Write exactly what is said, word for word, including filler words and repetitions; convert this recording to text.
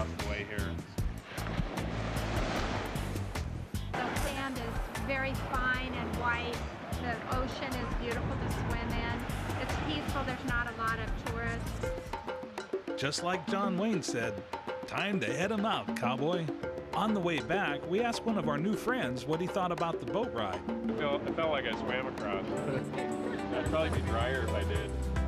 across the way here. The sand is very fine and white. The ocean is beautiful to swim in. It's peaceful. There's not a lot of tourists. Just like John Wayne said, time to head 'em out, cowboy. On the way back, we asked one of our new friends what he thought about the boat ride. I felt, I felt like I swam across. I'd probably be drier if I did.